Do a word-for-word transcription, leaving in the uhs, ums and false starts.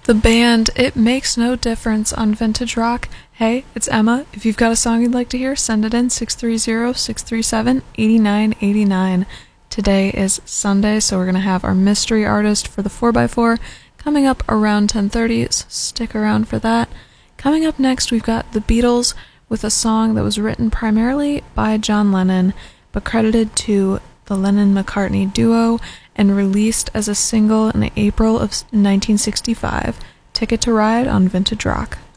The band It Makes No Difference on Vintage Rock. Hey, it's Emma. If you've got a song you'd like to hear, send it in six three zero, six three seven, eight nine eight nine. Today is Sunday, so we're going to have our mystery artist for the four by four coming up around ten thirty, so stick around for that. Coming up next, we've got the Beatles with a song that was written primarily by John Lennon, but credited to the Lennon-McCartney duo and released as a single in April of nineteen sixty-five. Ticket to Ride on Vintage Rock.